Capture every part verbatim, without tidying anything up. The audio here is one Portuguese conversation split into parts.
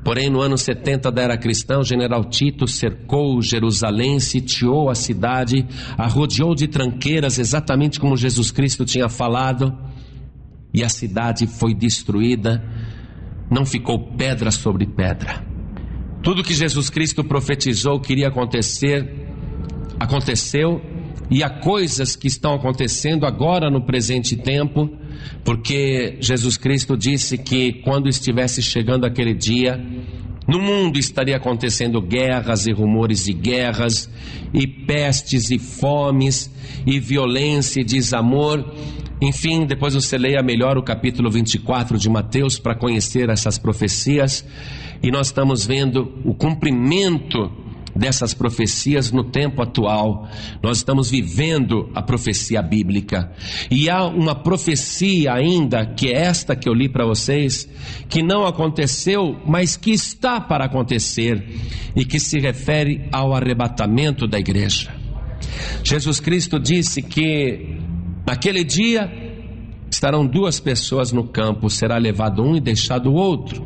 Porém, no ano setenta da era cristã, o general Tito cercou Jerusalém, sitiou a cidade, a rodeou de tranqueiras, exatamente como Jesus Cristo tinha falado, e a cidade foi destruída, não ficou pedra sobre pedra. Tudo que Jesus Cristo profetizou que iria acontecer, aconteceu, e há coisas que estão acontecendo agora no presente tempo, porque Jesus Cristo disse que quando estivesse chegando aquele dia, no mundo estaria acontecendo guerras e rumores de guerras, e pestes e fomes, e violência e desamor. Enfim, depois você leia melhor o capítulo vinte e quatro de Mateus para conhecer essas profecias, e nós estamos vendo o cumprimento dessas profecias no tempo atual. Nós estamos vivendo a profecia bíblica, e há uma profecia ainda, que é esta que eu li para vocês, que não aconteceu, mas que está para acontecer, e que se refere ao arrebatamento da igreja. Jesus Cristo disse que naquele dia estarão duas pessoas no campo, será levado um e deixado o outro.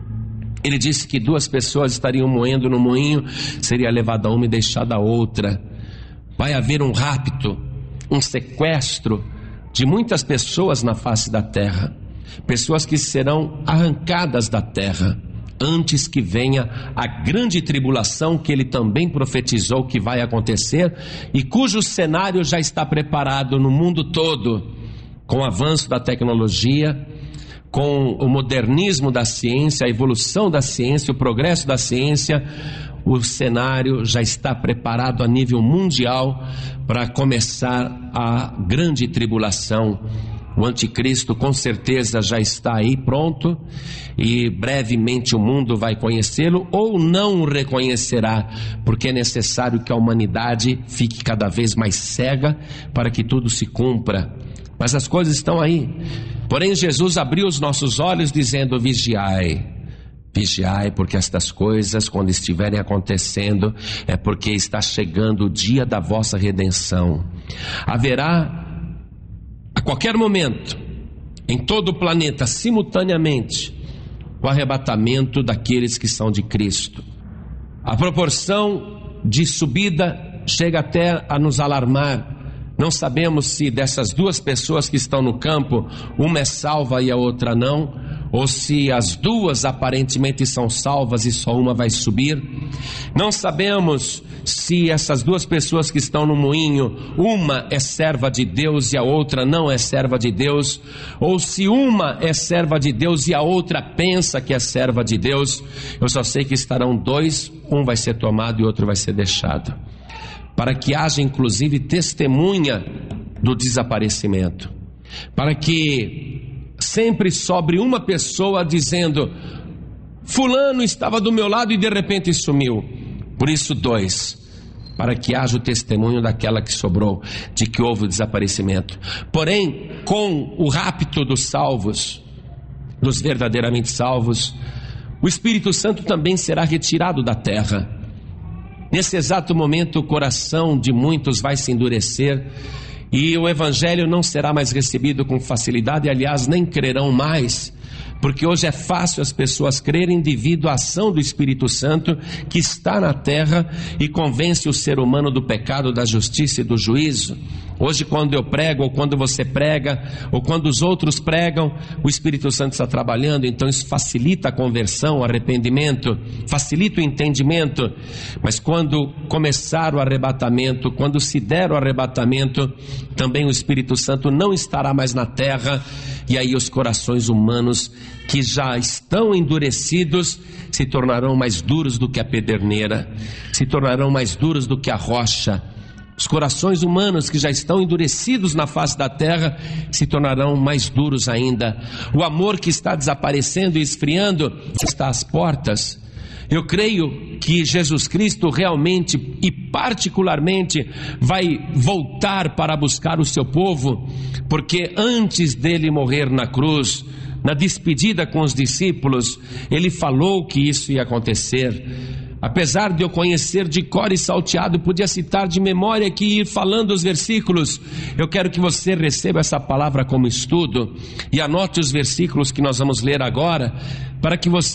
Ele disse que duas pessoas estariam moendo no moinho, seria levada uma e deixada a outra. Vai haver um rapto, um sequestro de muitas pessoas na face da terra, pessoas que serão arrancadas da terra, antes que venha a grande tribulação que ele também profetizou que vai acontecer, e cujo cenário já está preparado no mundo todo, com o avanço da tecnologia, com o modernismo da ciência, a evolução da ciência, o progresso da ciência. O cenário já está preparado a nível mundial para começar a grande tribulação. O anticristo com certeza já está aí pronto, e brevemente o mundo vai conhecê-lo ou não o reconhecerá, porque é necessário que a humanidade fique cada vez mais cega para que tudo se cumpra. Mas as coisas estão aí. Porém, Jesus abriu os nossos olhos dizendo: vigiai, vigiai, porque estas coisas, quando estiverem acontecendo, é porque está chegando o dia da vossa redenção. Haverá a qualquer momento, em todo o planeta, simultaneamente, o arrebatamento daqueles que são de Cristo. A proporção de subida chega até a nos alarmar. Não sabemos se dessas duas pessoas que estão no campo, uma é salva e a outra não, ou se as duas aparentemente são salvas e só uma vai subir. Não sabemos se essas duas pessoas que estão no moinho, uma é serva de Deus e a outra não é serva de Deus, ou se uma é serva de Deus e a outra pensa que é serva de Deus. Eu só sei que estarão dois, um vai ser tomado e outro vai ser deixado, para que haja inclusive testemunha do desaparecimento, para que sempre sobre uma pessoa dizendo: fulano estava do meu lado e de repente sumiu. Por isso dois, para que haja o testemunho daquela que sobrou, de que houve o desaparecimento. Porém, com o rapto dos salvos, dos verdadeiramente salvos, o Espírito Santo também será retirado da terra. Nesse exato momento o coração de muitos vai se endurecer, e o evangelho não será mais recebido com facilidade, e aliás nem crerão mais, porque hoje é fácil as pessoas crerem devido à ação do Espírito Santo que está na terra e convence o ser humano do pecado, da justiça e do juízo. Hoje, quando eu prego, ou quando você prega, ou quando os outros pregam, o Espírito Santo está trabalhando, então isso facilita a conversão, o arrependimento, facilita o entendimento. Mas quando começar o arrebatamento, quando se der o arrebatamento, também o Espírito Santo não estará mais na terra, e aí os corações humanos que já estão endurecidos se tornarão mais duros do que a pederneira, se tornarão mais duros do que a rocha. Os corações humanos que já estão endurecidos na face da terra se tornarão mais duros ainda. O amor que está desaparecendo e esfriando está às portas. Eu creio que Jesus Cristo realmente e particularmente vai voltar para buscar o seu povo, porque antes dele morrer na cruz, na despedida com os discípulos, ele falou que isso ia acontecer. Apesar de eu conhecer de cor e salteado, podia citar de memória aqui e ir falando os versículos. Eu quero que você receba essa palavra como estudo e anote os versículos que nós vamos ler agora, para que você